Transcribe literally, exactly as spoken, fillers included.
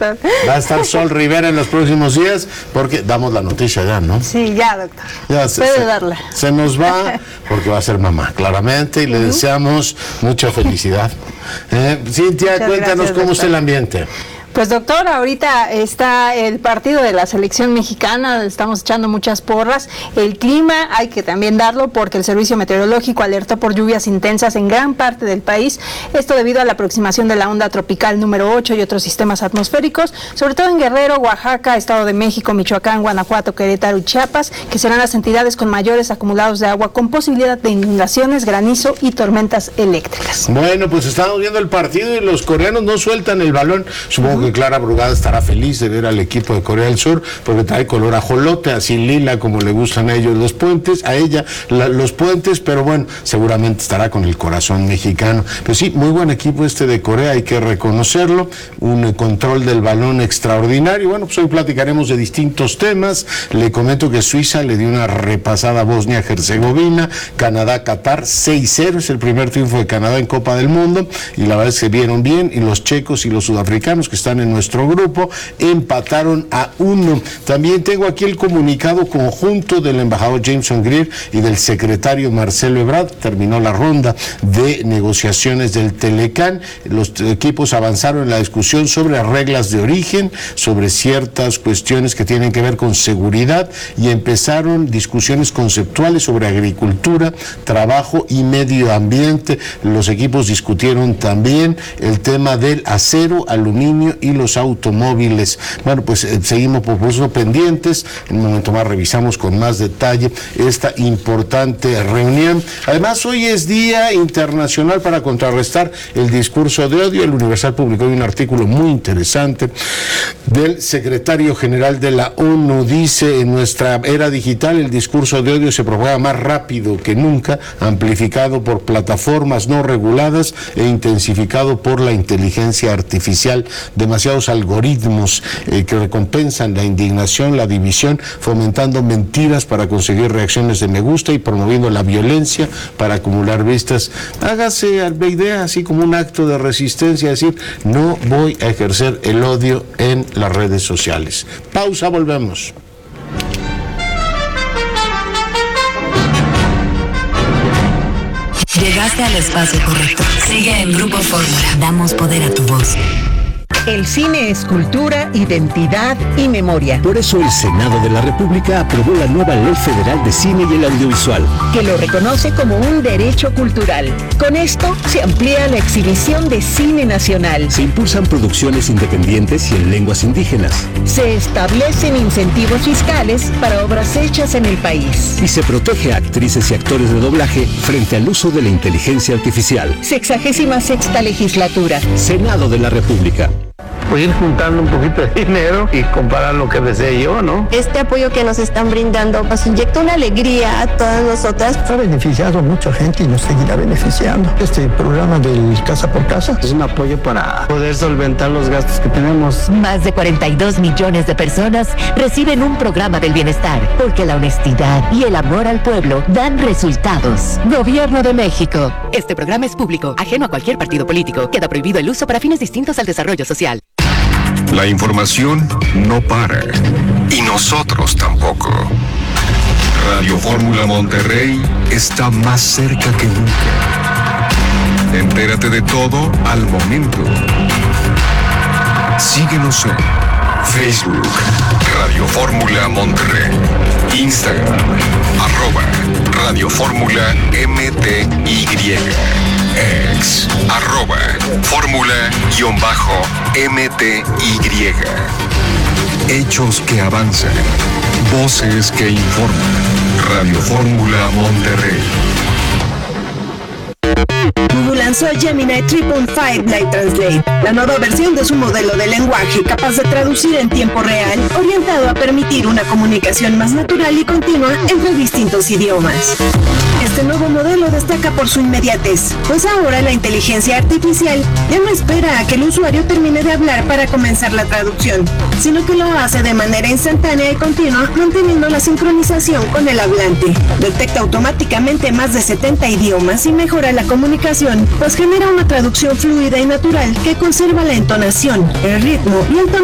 doctor. Va a estar Sol Rivera en los próximos días, porque damos la noticia ya, ¿no? Sí, ya, doctor. Ya se, Puede se, darla. Se nos va, porque va a ser mamá, claramente, y le uh-huh. deseamos mucha felicidad. Eh, Cintia, Muchas cuéntanos gracias, cómo doctor. Está el ambiente. Pues doctor, ahorita está el partido de la selección mexicana, estamos echando muchas porras. El clima hay que también darlo porque el Servicio Meteorológico alertó por lluvias intensas en gran parte del país. Esto debido a la aproximación de la onda tropical número ocho y otros sistemas atmosféricos, sobre todo en Guerrero, Oaxaca, Estado de México, Michoacán, Guanajuato, Querétaro y Chiapas, que serán las entidades con mayores acumulados de agua con posibilidad de inundaciones, granizo y tormentas eléctricas. Bueno, pues estamos viendo el partido y los coreanos no sueltan el balón. Supongo que Clara Brugada estará feliz de ver al equipo de Corea del Sur, porque trae color ajolote, así lila, como le gustan a ellos los puentes, a ella la, los puentes, pero bueno, seguramente estará con el corazón mexicano. Pues sí, muy buen equipo este de Corea, hay que reconocerlo, un control del balón extraordinario. Bueno, pues hoy platicaremos de distintos temas. Le comento que Suiza le dio una repasada a Bosnia-Herzegovina, Canadá-Qatar, seis cero, es el primer triunfo de Canadá en Copa del Mundo, y la verdad es que vieron bien, y los checos y los sudafricanos que están en nuestro grupo empataron a uno. También tengo aquí el comunicado conjunto del embajador Jameson Greer y del secretario Marcelo Ebrard. Terminó la ronda de negociaciones del Telecán. Los equipos avanzaron en la discusión sobre reglas de origen, sobre ciertas cuestiones que tienen que ver con seguridad, y empezaron discusiones conceptuales sobre agricultura, trabajo y medio ambiente. Los equipos discutieron también el tema del acero, aluminio y los automóviles. Bueno, pues eh, seguimos por eso pendientes. En un momento más revisamos con más detalle esta importante reunión. Además, hoy es Día Internacional para contrarrestar el discurso de odio. El Universal publicó un artículo muy interesante del secretario general de la ONU. Dice: en nuestra era digital el discurso de odio se propaga más rápido que nunca, amplificado por plataformas no reguladas e intensificado por la inteligencia artificial. Demasiados algoritmos eh, que recompensan la indignación, la división, fomentando mentiras para conseguir reacciones de me gusta y promoviendo la violencia para acumular vistas. Hágase la idea así como un acto de resistencia, decir: no voy a ejercer el odio en las redes sociales. Pausa, volvemos. Llegaste al espacio correcto. Sigue en Grupo Fórmula. Damos poder a tu voz. El cine es cultura, identidad y memoria. Por eso el Senado de la República aprobó la nueva Ley Federal de Cine y el Audiovisual, que lo reconoce como un derecho cultural. Con esto se amplía la exhibición de cine nacional. Se impulsan producciones independientes y en lenguas indígenas. Se establecen incentivos fiscales para obras hechas en el país. Y se protege a actrices y actores de doblaje frente al uso de la inteligencia artificial. Sexagésima sexta legislatura. Senado de la República. Pues ir juntando un poquito de dinero y comparar lo que desee yo, ¿no? Este apoyo que nos están brindando nos inyecta una alegría a todas nosotras. Ha beneficiado a mucha gente y nos seguirá beneficiando. Este programa del Casa por Casa es un apoyo para poder solventar los gastos que tenemos. Más de cuarenta y dos millones de personas reciben un programa del bienestar, porque la honestidad y el amor al pueblo dan resultados. Gobierno de México. Este programa es público, ajeno a cualquier partido político. Queda prohibido el uso para fines distintos al desarrollo social. La información no para, y nosotros tampoco. Radio Fórmula Monterrey está más cerca que nunca. Entérate de todo al momento. Síguenos en Facebook, Radio Fórmula Monterrey, Instagram, arroba Radio Fórmula M T Y, ex, arroba Fórmula-M T Y. Hechos que avanzan, voces que informan. Radio Fórmula Monterrey. Google lanzó Gemini tres punto cinco Live Translate, la nueva versión de su modelo de lenguaje capaz de traducir en tiempo real, orientado a permitir una comunicación más natural y continua entre distintos idiomas. Este nuevo modelo destaca por su inmediatez, pues ahora la inteligencia artificial ya no espera a que el usuario termine de hablar para comenzar la traducción, sino que lo hace de manera instantánea y continua, manteniendo la sincronización con el hablante. Detecta automáticamente más de setenta idiomas y mejora la comunicación, pues genera una traducción fluida y natural que conserva la entonación, el ritmo y el tono